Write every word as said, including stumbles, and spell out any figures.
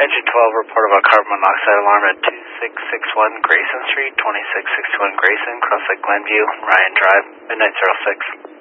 Engine twelve, report about carbon monoxide alarm at two six six one Grayson Street, twenty-six sixty-one Grayson, Cross Lake Glenview, Ryan Drive, midnight zero six.